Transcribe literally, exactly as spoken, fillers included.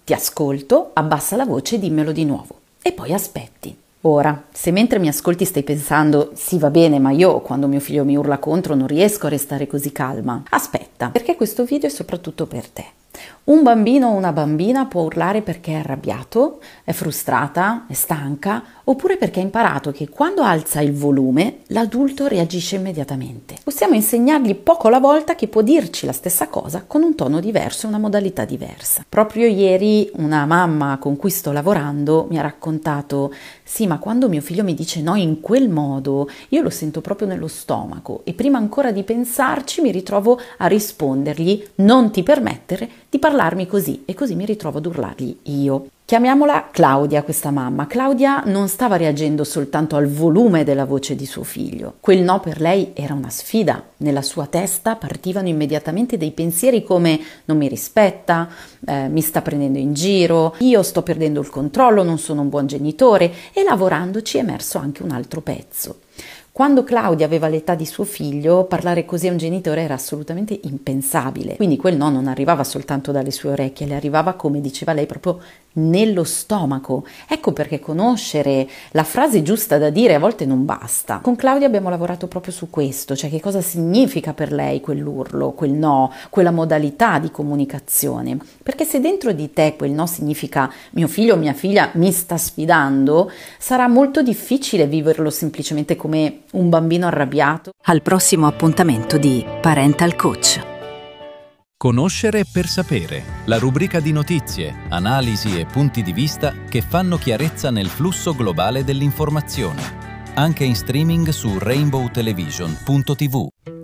Ti ascolto, abbassa la voce e dimmelo di nuovo. E poi aspetti. Ora, se mentre mi ascolti stai pensando sì va bene ma io quando mio figlio mi urla contro non riesco a restare così calma, aspetta, perché questo video è soprattutto per te. Un bambino o una bambina può urlare perché è arrabbiato, è frustrata, è stanca, oppure perché ha imparato che quando alza il volume l'adulto reagisce immediatamente. Possiamo insegnargli poco alla volta che può dirci la stessa cosa con un tono diverso e una modalità diversa. Proprio ieri una mamma con cui sto lavorando mi ha raccontato: sì, ma quando mio figlio mi dice no in quel modo, io lo sento proprio nello stomaco e prima ancora di pensarci mi ritrovo a rispondergli: non ti permettere di parlarmi così, e così mi ritrovo ad urlargli io. Chiamiamola Claudia, questa mamma. Claudia non stava reagendo soltanto al volume della voce di suo figlio. Quel no per lei era una sfida. Nella sua testa partivano immediatamente dei pensieri come: non mi rispetta, eh, mi sta prendendo in giro, io sto perdendo il controllo, non sono un buon genitore, e lavorandoci è emerso anche un altro pezzo. Quando Claudia aveva l'età di suo figlio, parlare così a un genitore era assolutamente impensabile. Quindi quel no non arrivava soltanto dalle sue orecchie, le arrivava, come diceva lei, proprio nello stomaco. Ecco perché conoscere la frase giusta da dire a volte non basta. Con Claudia abbiamo lavorato proprio su questo, cioè che cosa significa per lei quell'urlo, quel no, quella modalità di comunicazione. Perché se dentro di te quel no significa mio figlio o mia figlia mi sta sfidando, sarà molto difficile viverlo semplicemente come un bambino arrabbiato. Al prossimo appuntamento di Parental Coach. Conoscere per sapere, la rubrica di notizie, analisi e punti di vista che fanno chiarezza nel flusso globale dell'informazione. Anche in streaming su rainbow television punto tivù.